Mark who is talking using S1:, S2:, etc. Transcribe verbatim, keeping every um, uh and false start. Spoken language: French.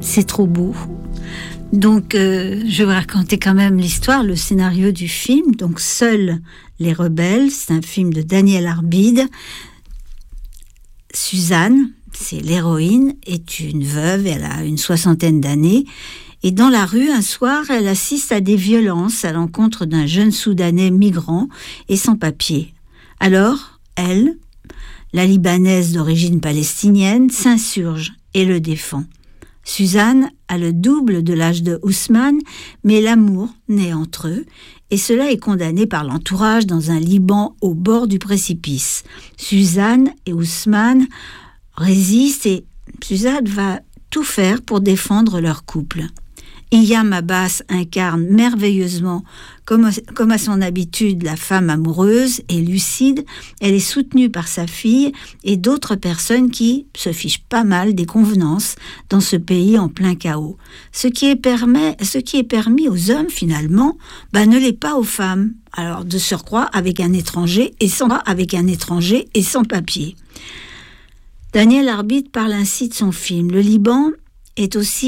S1: c'est trop beau. Donc, euh, je vais raconter quand même l'histoire, le scénario du film. Donc, Seuls les rebelles, c'est un film de Daniel Arbide. Suzanne, c'est l'héroïne, est une veuve, elle a une soixantaine d'années. Et dans la rue, un soir, elle assiste à des violences à l'encontre d'un jeune Soudanais migrant et sans papier. Alors, elle, la Libanaise d'origine palestinienne, s'insurge et le défend. Suzanne a le double de l'âge de Ousmane, mais l'amour naît entre eux et cela est condamné par l'entourage dans un Liban au bord du précipice. Suzanne et Ousmane résistent et Suzanne va tout faire pour défendre leur couple. Iyam Abbas incarne merveilleusement, comme, comme à son habitude, la femme amoureuse et lucide. Elle est soutenue par sa fille et d'autres personnes qui se fichent pas mal des convenances dans ce pays en plein chaos. Ce qui est, permet, ce qui est permis aux hommes, finalement, bah, ne l'est pas aux femmes. Alors, de surcroît, avec un étranger et sans, avec un étranger et sans papier. Daniel Arbide parle ainsi de son film. Le Liban est aussi